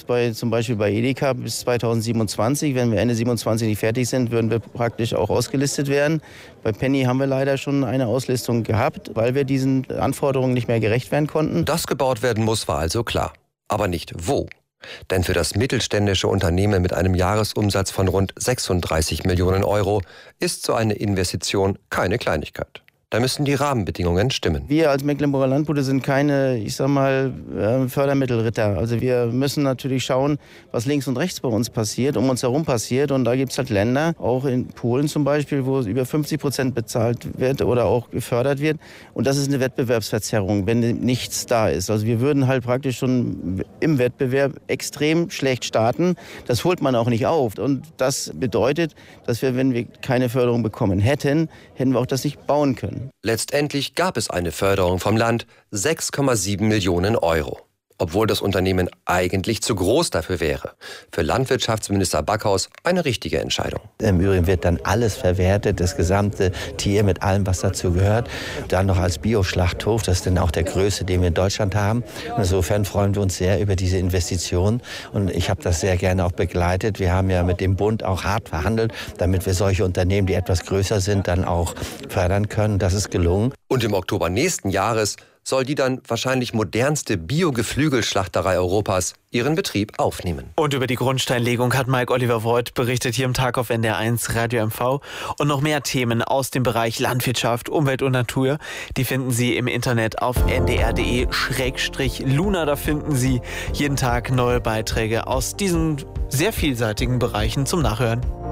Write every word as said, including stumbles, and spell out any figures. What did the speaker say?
jetzt bei, zum Beispiel bei Edeka bis zweitausendsiebenundzwanzig. Wenn wir Ende siebenundzwanzig nicht fertig sind, würden wir praktisch auch ausgelistet werden. Bei Penny haben wir leider schon eine Auslistung gehabt, weil wir diesen Anforderungen nicht mehr gerecht werden konnten. Dass gebaut werden muss, war also klar. Aber nicht wo. Denn für das mittelständische Unternehmen mit einem Jahresumsatz von rund sechsunddreißig Millionen Euro ist so eine Investition keine Kleinigkeit. Da müssen die Rahmenbedingungen stimmen. Wir als Mecklenburger Landbote sind keine, ich sag mal, Fördermittelritter. Also wir müssen natürlich schauen, was links und rechts bei uns passiert, um uns herum passiert. Und da gibt es halt Länder, auch in Polen zum Beispiel, wo über fünfzig Prozent bezahlt wird oder auch gefördert wird. Und das ist eine Wettbewerbsverzerrung, wenn nichts da ist. Also wir würden halt praktisch schon im Wettbewerb extrem schlecht starten. Das holt man auch nicht auf. Und das bedeutet, dass wir, wenn wir keine Förderung bekommen hätten, hätten wir auch das nicht bauen können. Letztendlich gab es eine Förderung vom Land, sechs Komma sieben Millionen Euro. Obwohl das Unternehmen eigentlich zu groß dafür wäre. Für Landwirtschaftsminister Backhaus eine richtige Entscheidung. Im Übrigen wird dann alles verwertet, das gesamte Tier mit allem, was dazu gehört. Dann noch als Bioschlachthof, das ist dann auch der größte, den wir in Deutschland haben. Insofern freuen wir uns sehr über diese Investition. Und ich habe das sehr gerne auch begleitet. Wir haben ja mit dem Bund auch hart verhandelt, damit wir solche Unternehmen, die etwas größer sind, dann auch fördern können. Das ist gelungen. Und im Oktober nächsten Jahres soll die dann wahrscheinlich modernste Bio-Geflügelschlachterei Europas ihren Betrieb aufnehmen. Und über die Grundsteinlegung hat Mike Oliver Voigt berichtet hier im Tag auf N D R eins Radio M V. Und noch mehr Themen aus dem Bereich Landwirtschaft, Umwelt und Natur, die finden Sie im Internet auf n d r punkt d e schrägstrich luna. Da finden Sie jeden Tag neue Beiträge aus diesen sehr vielseitigen Bereichen zum Nachhören.